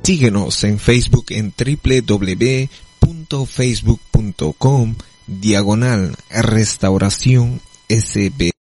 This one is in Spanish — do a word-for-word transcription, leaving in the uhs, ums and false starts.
Síguenos en Facebook en doble u doble u doble u punto facebook punto com diagonal restauración S B.